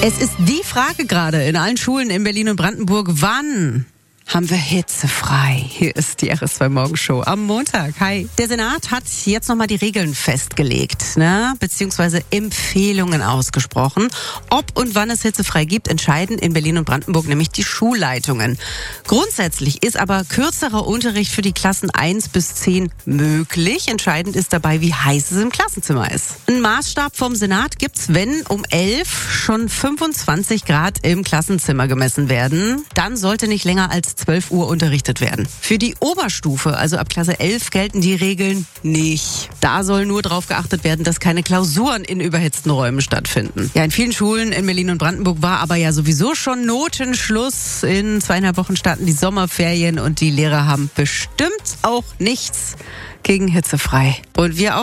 Es ist die Frage gerade in allen Schulen in Berlin und Brandenburg, wann haben wir hitzefrei? Hier ist die RS2 Morgenshow am Montag. Hi. Der Senat hat jetzt nochmal die Regeln festgelegt, beziehungsweise Empfehlungen ausgesprochen. Ob und wann es hitzefrei gibt, entscheiden in Berlin und Brandenburg nämlich die Schulleitungen. Grundsätzlich ist aber kürzerer Unterricht für die Klassen 1 bis 10 möglich. Entscheidend ist dabei, wie heiß es im Klassenzimmer ist. Ein Maßstab vom Senat gibt's, wenn um 11 schon 25 Grad im Klassenzimmer gemessen werden. Dann sollte nicht länger als 12 Uhr unterrichtet werden. Für die Oberstufe, also ab Klasse 11, gelten die Regeln nicht. Da soll nur darauf geachtet werden, dass keine Klausuren in überhitzten Räumen stattfinden. Ja, in vielen Schulen in Berlin und Brandenburg war aber ja sowieso schon Notenschluss. In 2,5 Wochen starten die Sommerferien und die Lehrer haben bestimmt auch nichts gegen hitzefrei. Und wir auch.